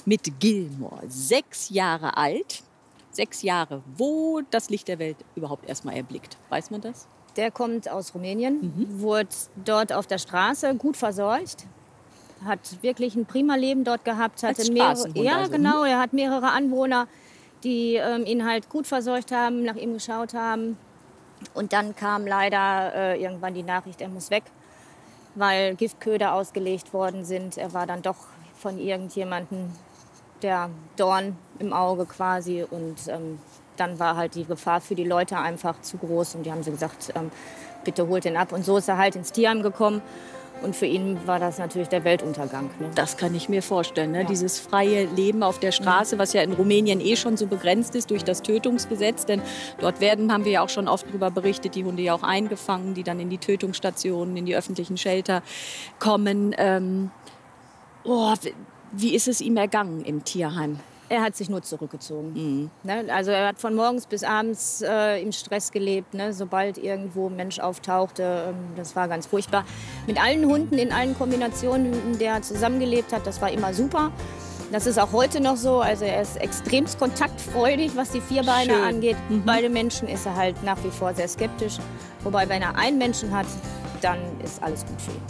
mit Gilmore. 6 Jahre alt. 6 Jahre, wo das Licht der Welt überhaupt erstmal erblickt. Weiß man das? Der kommt aus Rumänien, wurde dort auf der Straße gut versorgt. Hat wirklich ein prima Leben dort gehabt. Hatte mehrere, ja, also. Genau, er hat mehrere Anwohner, die ihn halt gut versorgt haben, nach ihm geschaut haben. Und dann kam leider irgendwann die Nachricht, er muss weg, weil Giftköder ausgelegt worden sind. Er war dann doch von irgendjemandem der Dorn im Auge quasi. Und dann war halt die Gefahr für die Leute einfach zu groß. Und die haben so gesagt, bitte holt ihn ab. Und so ist er halt ins Tierheim gekommen. Und für ihn war das natürlich der Weltuntergang. Ne? Das kann ich mir vorstellen. Ne? Ja. Dieses freie Leben auf der Straße, was ja in Rumänien schon so begrenzt ist durch das Tötungsgesetz. Denn dort haben wir ja auch schon oft darüber berichtet, die Hunde ja auch eingefangen, die dann in die Tötungsstationen, in die öffentlichen Shelter kommen. Wie ist es ihm ergangen im Tierheim? Er hat sich nur zurückgezogen. Ne? Also er hat von morgens bis abends im Stress gelebt. Ne? Sobald irgendwo ein Mensch auftauchte, das war ganz furchtbar. Mit allen Hunden, in allen Kombinationen, in der er zusammengelebt hat, das war immer super. Das ist auch heute noch so. Also er ist extremst kontaktfreudig, was die Vierbeiner angeht. Bei den Menschen ist er halt nach wie vor sehr skeptisch. Wobei, wenn er einen Menschen hat, dann ist alles gut für ihn.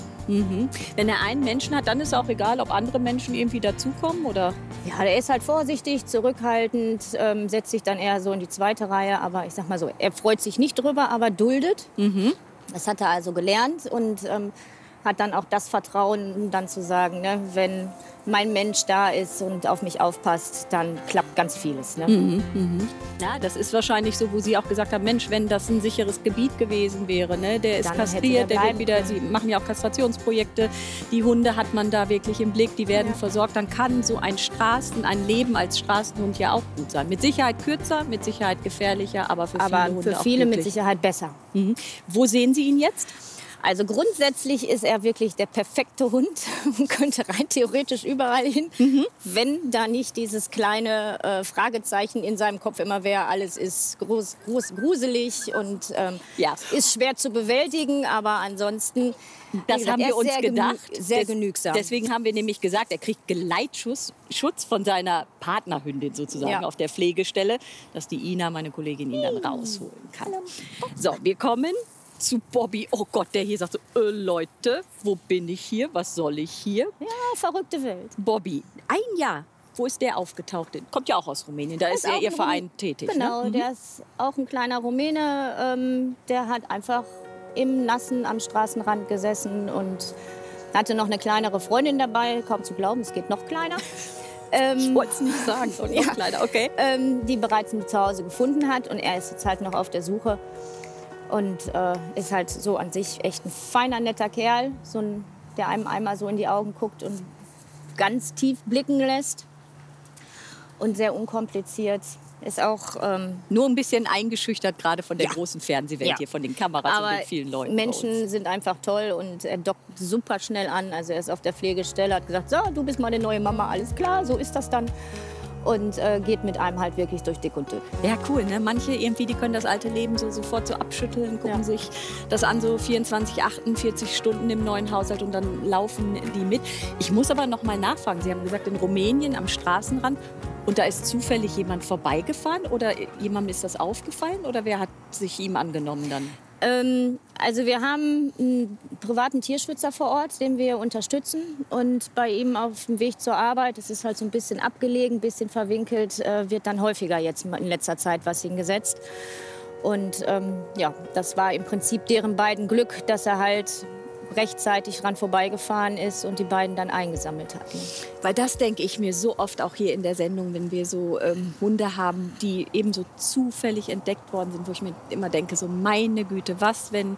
Wenn er einen Menschen hat, dann ist auch egal, ob andere Menschen irgendwie dazukommen, oder? Ja, der ist halt vorsichtig, zurückhaltend, setzt sich dann eher so in die zweite Reihe. Aber ich sag mal so, er freut sich nicht drüber, aber duldet. Das hat er also gelernt und hat dann auch das Vertrauen, um dann zu sagen, ne, wenn mein Mensch da ist und auf mich aufpasst, dann klappt ganz vieles. Ne? Ja, das ist wahrscheinlich so, wo Sie auch gesagt haben, Mensch, wenn das ein sicheres Gebiet gewesen wäre, ne, der ist kastriert, der wird wieder, Sie machen ja auch Kastrationsprojekte, die Hunde hat man da wirklich im Blick, die werden versorgt, dann kann so ein Leben als Straßenhund ja auch gut sein. Mit Sicherheit kürzer, mit Sicherheit gefährlicher, aber für viele Hunde auch glücklich. mit Sicherheit besser. Wo sehen Sie ihn jetzt? Also grundsätzlich ist er wirklich der perfekte Hund und könnte rein theoretisch überall hin, wenn da nicht dieses kleine Fragezeichen in seinem Kopf immer wäre, alles ist gruselig und ist schwer zu bewältigen, aber ansonsten... Das haben wir uns gedacht. Sehr genügsam. Deswegen haben wir nämlich gesagt, er kriegt Geleitschutz von seiner Partnerhündin sozusagen auf der Pflegestelle, dass die Ina, meine Kollegin, ihn dann rausholen kann. So, wir kommen zu Bobby. Oh Gott, der hier sagt so, Leute, wo bin ich hier? Was soll ich hier? Ja, verrückte Welt. Bobby, 1 Jahr. Wo ist der aufgetaucht? Kommt ja auch aus Rumänien. Da ist Ihr Verein tätig. Genau, ne? Der ist auch ein kleiner Rumäne. Der hat einfach im Nassen am Straßenrand gesessen und hatte noch eine kleinere Freundin dabei. Kaum zu glauben, es geht noch kleiner. Ich wollte es nicht sagen, so noch kleiner, okay. Die bereits ein Zuhause gefunden hat. Und er ist jetzt halt noch auf der Suche. Und ist halt so an sich echt ein feiner, netter Kerl. Der einem einmal so in die Augen guckt und ganz tief blicken lässt. Und sehr unkompliziert. Ist auch nur ein bisschen eingeschüchtert, gerade von der großen Fernsehwelt hier, von den Kameras aber und den vielen Leuten. Menschen sind einfach toll und er dockt super schnell an. Also er ist auf der Pflegestelle, hat gesagt, so, du bist meine neue Mama, alles klar, so ist das dann. Und geht mit einem halt wirklich durch dick und dünn. Ja, cool. Ne? Manche irgendwie, die können das alte Leben so sofort so abschütteln, gucken sich das an, so 24, 48 Stunden im neuen Haushalt und dann laufen die mit. Ich muss aber noch mal nachfragen. Sie haben gesagt, in Rumänien am Straßenrand. Und da ist zufällig jemand vorbeigefahren oder jemandem ist das aufgefallen oder wer hat sich ihm angenommen dann? Also wir haben einen privaten Tierschützer vor Ort, den wir unterstützen. Und bei ihm auf dem Weg zur Arbeit, das ist halt so ein bisschen abgelegen, ein bisschen verwinkelt, wird dann häufiger jetzt in letzter Zeit was hingesetzt. Und das war im Prinzip deren beiden Glück, dass er halt rechtzeitig dran vorbeigefahren ist und die beiden dann eingesammelt hatten. Weil das denke ich mir so oft auch hier in der Sendung, wenn wir so Hunde haben, die eben so zufällig entdeckt worden sind, wo ich mir immer denke, so meine Güte, was, wenn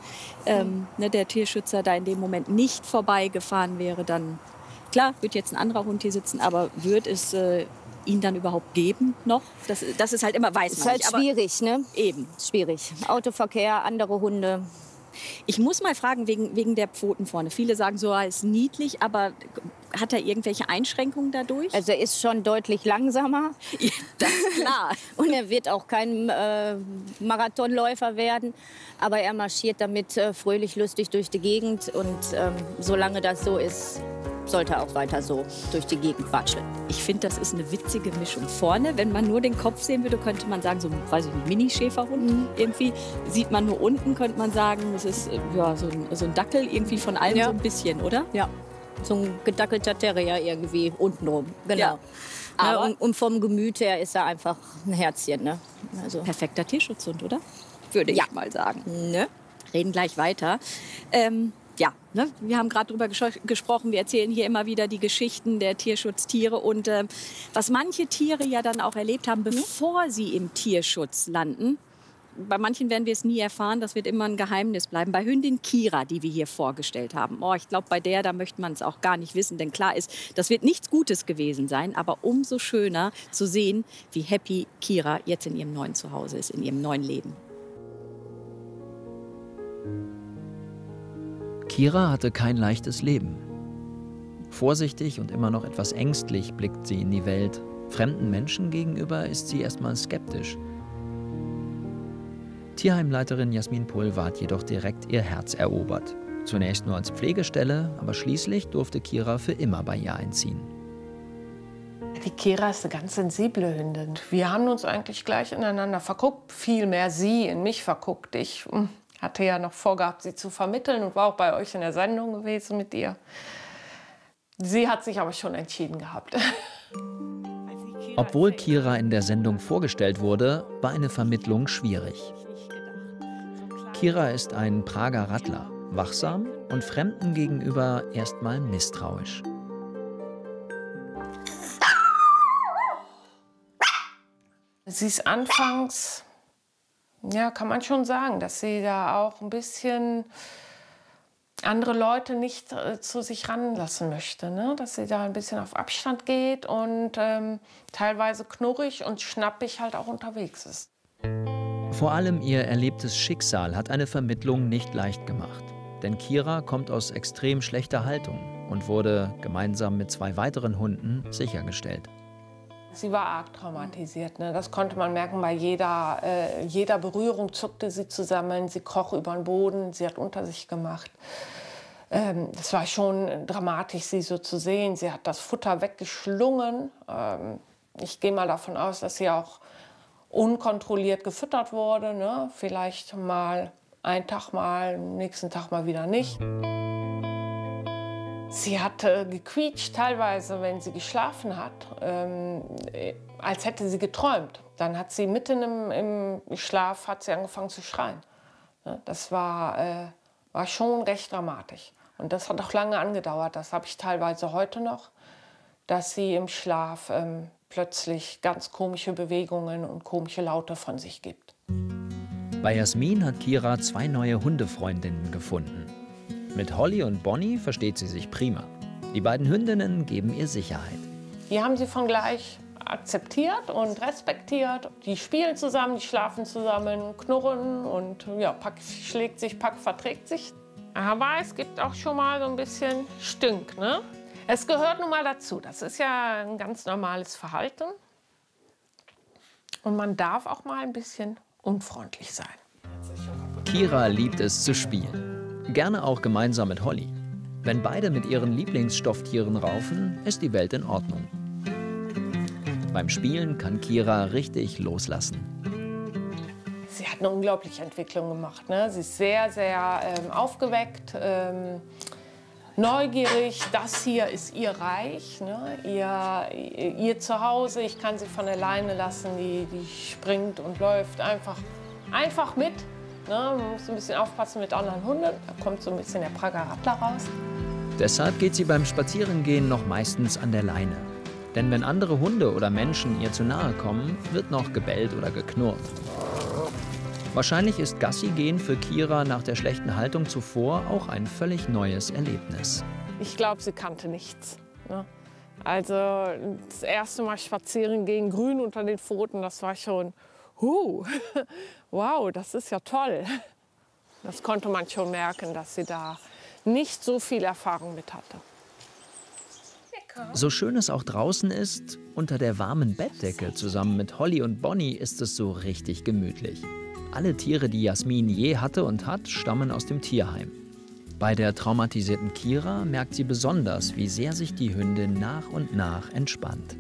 der Tierschützer da in dem Moment nicht vorbeigefahren wäre, dann, klar, wird jetzt ein anderer Hund hier sitzen, aber wird es ihn dann überhaupt geben noch? Das ist halt immer, weiß man nicht. Ist halt schwierig, ne? Eben. Schwierig. Autoverkehr, andere Hunde. Ich muss mal fragen, wegen der Pfoten vorne. Viele sagen so, er ist niedlich, aber hat er irgendwelche Einschränkungen dadurch? Also er ist schon deutlich langsamer. Ja, das ist klar. Und er wird auch kein Marathonläufer werden. Aber er marschiert damit fröhlich, lustig durch die Gegend. Und solange das so ist, sollte auch weiter so durch die Gegend watscheln. Ich finde, das ist eine witzige Mischung. Vorne, wenn man nur den Kopf sehen würde, könnte man sagen, so weiß ich nicht, Mini-Schäferhund irgendwie. Sieht man nur unten, könnte man sagen, das ist ja, so ein Dackel irgendwie von allem so ein bisschen, oder? Ja, so ein gedackelter Terrier irgendwie untenrum, genau. Ja. Aber und vom Gemüt her ist er einfach ein Herzchen. Ne? Also. Perfekter Tierschutzhund, oder? Würde ich mal sagen. Ne? Reden gleich weiter. Wir haben gerade darüber gesprochen, wir erzählen hier immer wieder die Geschichten der Tierschutztiere und was manche Tiere ja dann auch erlebt haben, bevor sie im Tierschutz landen. Bei manchen werden wir es nie erfahren, das wird immer ein Geheimnis bleiben. Bei Hündin Kira, die wir hier vorgestellt haben, ich glaube, bei der, da möchte man es auch gar nicht wissen, denn klar ist, das wird nichts Gutes gewesen sein, aber umso schöner zu sehen, wie happy Kira jetzt in ihrem neuen Zuhause ist, in ihrem neuen Leben. Kira hatte kein leichtes Leben. Vorsichtig und immer noch etwas ängstlich blickt sie in die Welt. Fremden Menschen gegenüber ist sie erstmal skeptisch. Tierheimleiterin Jasmin Pulver hat jedoch direkt ihr Herz erobert. Zunächst nur als Pflegestelle, aber schließlich durfte Kira für immer bei ihr einziehen. Die Kira ist eine ganz sensible Hündin. Wir haben uns eigentlich gleich ineinander verguckt. Vielmehr sie in mich verguckt. Ich hatte ja noch vorgehabt, sie zu vermitteln und war auch bei euch in der Sendung gewesen mit ihr. Sie hat sich aber schon entschieden gehabt. Obwohl Kira in der Sendung vorgestellt wurde, war eine Vermittlung schwierig. Kira ist ein Prager Rattler, wachsam und Fremden gegenüber erstmal misstrauisch. Sie ist anfangs, ja, kann man schon sagen, dass sie da auch ein bisschen andere Leute nicht zu sich ranlassen möchte. Ne? Dass sie da ein bisschen auf Abstand geht und teilweise knurrig und schnappig halt auch unterwegs ist. Vor allem ihr erlebtes Schicksal hat eine Vermittlung nicht leicht gemacht. Denn Kira kommt aus extrem schlechter Haltung und wurde gemeinsam mit 2 weiteren Hunden sichergestellt. Sie war arg traumatisiert. Ne? Das konnte man merken, bei jeder Berührung zuckte sie zusammen, sie kroch über den Boden, sie hat unter sich gemacht. Das war schon dramatisch, sie so zu sehen. Sie hat das Futter weggeschlungen. Ich gehe mal davon aus, dass sie auch unkontrolliert gefüttert wurde. Ne? Vielleicht mal einen Tag mal, am nächsten Tag mal wieder nicht. Sie hat gequietscht teilweise, wenn sie geschlafen hat, als hätte sie geträumt. Dann hat sie mitten im Schlaf hat sie angefangen zu schreien. Das war schon recht dramatisch. Und das hat auch lange angedauert. Das habe ich teilweise heute noch, dass sie im Schlaf plötzlich ganz komische Bewegungen und komische Laute von sich gibt. Bei Jasmin hat Kira 2 neue Hundefreundinnen gefunden. Mit Holly und Bonnie versteht sie sich prima. Die beiden Hündinnen geben ihr Sicherheit. Die haben sie von gleich akzeptiert und respektiert. Die spielen zusammen, die schlafen zusammen, knurren und ja, Pack schlägt sich, Pack verträgt sich. Aber es gibt auch schon mal so ein bisschen Stünk, ne? Es gehört nun mal dazu. Das ist ja ein ganz normales Verhalten. Und man darf auch mal ein bisschen unfreundlich sein. Kira liebt es zu spielen. Gerne auch gemeinsam mit Holly. Wenn beide mit ihren Lieblingsstofftieren raufen, ist die Welt in Ordnung. Beim Spielen kann Kira richtig loslassen. Sie hat eine unglaubliche Entwicklung gemacht. Ne? Sie ist sehr, sehr aufgeweckt, neugierig. Das hier ist ihr Reich, ne? ihr Zuhause. Ich kann sie von alleine lassen. Die springt und läuft einfach mit. Ne? Man muss ein bisschen aufpassen mit anderen Hunden. Da kommt so ein bisschen der Prager Rattler raus. Deshalb geht sie beim Spazierengehen noch meistens an der Leine. Denn wenn andere Hunde oder Menschen ihr zu nahe kommen, wird noch gebellt oder geknurrt. Wahrscheinlich ist Gassi-gehen für Kira nach der schlechten Haltung zuvor auch ein völlig neues Erlebnis. Ich glaube, sie kannte nichts. Ne? Also das erste Mal spazieren gehen, grün unter den Pfoten, das war schon, wow, das ist ja toll. Das konnte man schon merken, dass sie da nicht so viel Erfahrung mit hatte. So schön es auch draußen ist, unter der warmen Bettdecke zusammen mit Holly und Bonnie ist es so richtig gemütlich. Alle Tiere, die Jasmin je hatte und hat, stammen aus dem Tierheim. Bei der traumatisierten Kira merkt sie besonders, wie sehr sich die Hündin nach und nach entspannt.